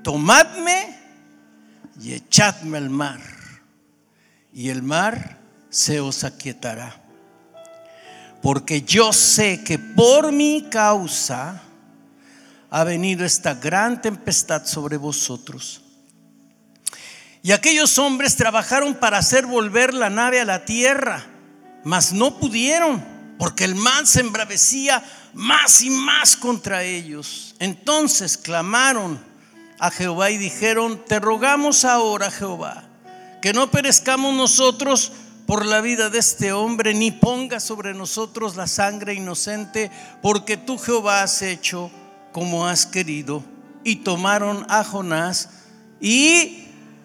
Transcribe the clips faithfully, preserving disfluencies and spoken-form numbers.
tomadme y echadme al mar, y el mar se os aquietará. Porque yo sé que por mi causa ha venido esta gran tempestad sobre vosotros. Y aquellos hombres trabajaron para hacer volver la nave a la tierra, mas no pudieron, porque el mar se embravecía más y más contra ellos. Entonces clamaron a Jehová y dijeron: te rogamos ahora, Jehová, que no perezcamos nosotros por la vida de este hombre, ni ponga sobre nosotros la sangre inocente, porque tú, Jehová, has hecho como has querido. Y tomaron a Jonás y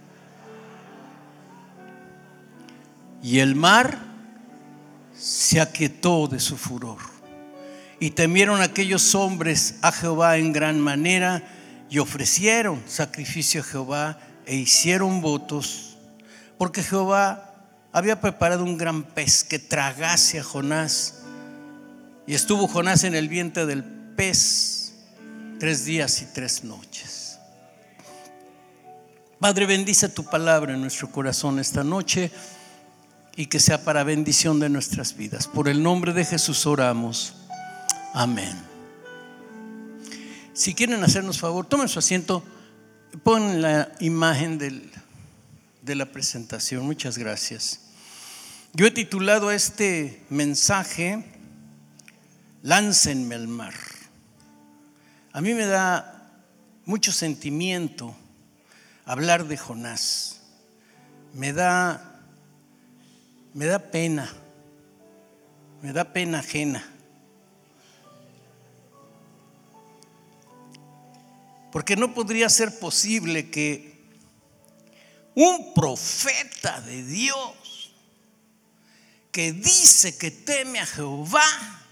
y el mar se aquietó de su furor. Y temieron aquellos hombres a Jehová en gran manera, y ofrecieron sacrificio a Jehová e hicieron votos, porque Jehová había preparado un gran pez que tragase a Jonás. Y estuvo Jonás en el vientre del pez tres días y tres noches. Padre, bendice tu palabra en nuestro corazón esta noche, y que sea para bendición de nuestras vidas. Por el nombre de Jesús oramos. Amén. Si quieren hacernos favor, tomen su asiento. Pon la imagen del, de la presentación. Muchas gracias. Yo he titulado este mensaje: láncenme al mar. A mí me da mucho sentimiento hablar de Jonás. Me da Me da pena, me da pena ajena, porque no podría ser posible que un profeta de Dios que dice que teme a Jehová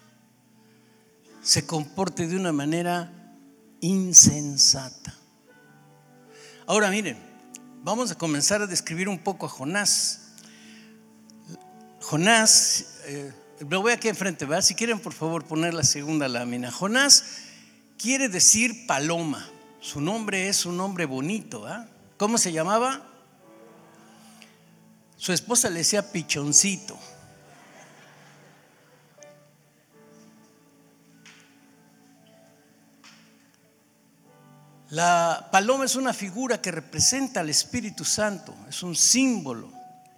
se comporte de una manera insensata. Ahora miren, vamos a comenzar a describir un poco a Jonás. Jonás, eh, lo voy aquí enfrente, ¿verdad? Si quieren, por favor, poner la segunda lámina. Jonás quiere decir paloma. Su nombre es un nombre bonito, ¿verdad? ¿Cómo se llamaba? Su esposa le decía Pichoncito. La paloma es una figura que representa al Espíritu Santo, es un símbolo.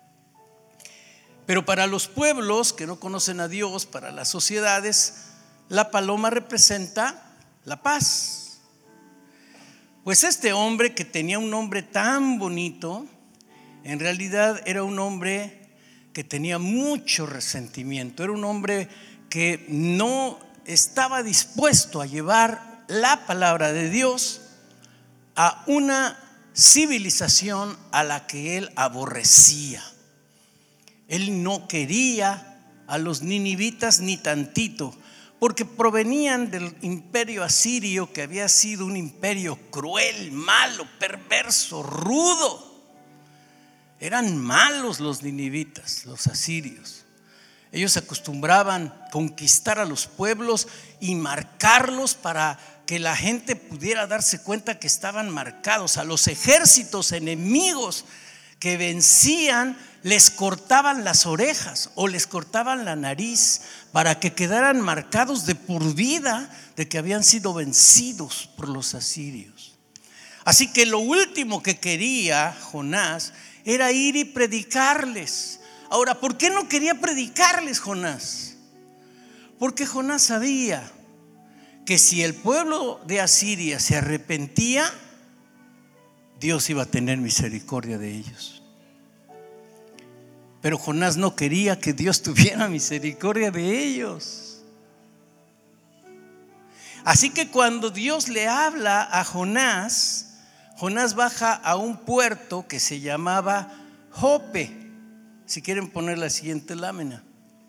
Pero para los pueblos que no conocen a Dios, para las sociedades, la paloma representa la paz. Pues este hombre, que tenía un nombre tan bonito, en realidad era un hombre que tenía mucho resentimiento. Era un hombre que no estaba dispuesto a llevar la palabra de Dios a una civilización a la que él aborrecía. Él no quería a los ninivitas ni tantito, porque provenían del imperio asirio, que había sido un imperio cruel, malo, perverso, rudo. Eran malos los ninivitas, los asirios. Ellos acostumbraban conquistar a los pueblos y marcarlos para que la gente pudiera darse cuenta que estaban marcados. A los ejércitos enemigos que vencían les cortaban las orejas o les cortaban la nariz para que quedaran marcados de por vida de que habían sido vencidos por los asirios. Así que lo último que quería Jonás era ir y predicarles. Ahora, ¿por qué no quería predicarles Jonás? Porque Jonás sabía que si el pueblo de Asiria se arrepentía, Dios iba a tener misericordia de ellos. Pero Jonás no quería que Dios tuviera misericordia de ellos. Así que cuando Dios le habla a Jonás, Jonás baja a un puerto que se llamaba Jope. Si quieren poner la siguiente lámina.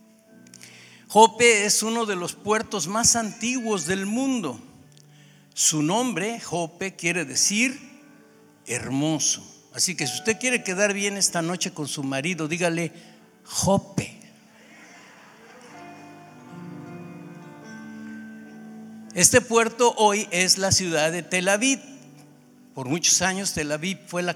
Jope es uno de los puertos más antiguos del mundo. Su nombre, Jope, quiere decir hermoso. Así que si usted quiere quedar bien esta noche con su marido, dígale Jope. Este puerto hoy es la ciudad de Tel Aviv. Por muchos años Tel Aviv fue la